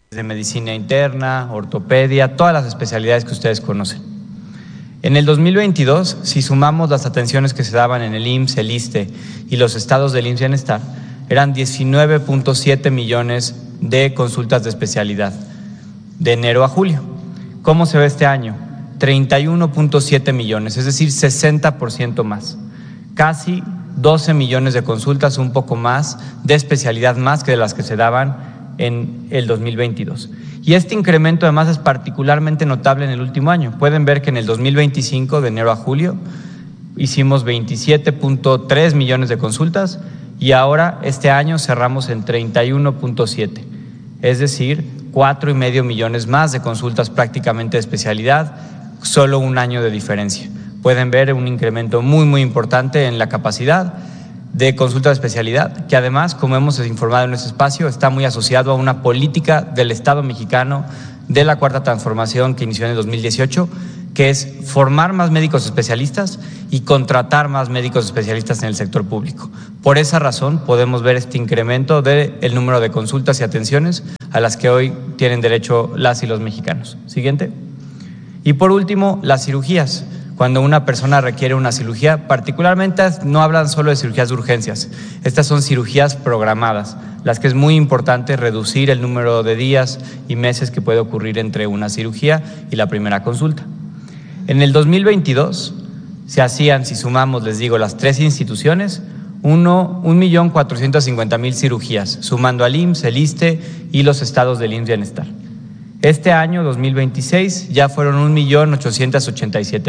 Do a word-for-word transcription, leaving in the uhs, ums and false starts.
de medicina interna, ortopedia, todas las especialidades que ustedes conocen. En el dos mil veintidós, si sumamos las atenciones que se daban en el I M S S, el ISSSTE y los estados del I M S S Bienestar, eran diecinueve punto siete millones de consultas de especialidad de enero a julio. ¿Cómo se ve este año? treinta y uno punto siete millones, es decir, sesenta por ciento más. Casi doce millones de consultas, un poco más, de especialidad más que de las que se daban en el dos mil veintidós. Y este incremento además es particularmente notable en el último año. Pueden ver que en el dos mil veinticinco, de enero a julio, hicimos veintisiete punto tres millones de consultas y ahora este año cerramos en treinta y uno punto siete, es decir, cuatro y medio millones más de consultas prácticamente de especialidad, solo un año de diferencia. Pueden ver un incremento muy, muy importante en la capacidad de consulta de especialidad, que además, como hemos informado en este espacio, está muy asociado a una política del Estado mexicano de la Cuarta Transformación que inició en el dos mil dieciocho, que es formar más médicos especialistas y contratar más médicos especialistas en el sector público. Por esa razón podemos ver este incremento del número de consultas y atenciones a las que hoy tienen derecho las y los mexicanos. Siguiente. Y por último, las cirugías. Cuando una persona requiere una cirugía, particularmente no hablan solo de cirugías de urgencias, estas son cirugías programadas, las que es muy importante reducir el número de días y meses que puede ocurrir entre una cirugía y la primera consulta. En el dos mil veintidós se hacían, si sumamos, les digo, las tres instituciones, un millón cuatrocientos cincuenta mil cirugías, sumando al I M S S, el ISSSTE y los estados del I M S S Bienestar. Este año, dos mil veintiséis, ya fueron un millón ochocientos ochenta y siete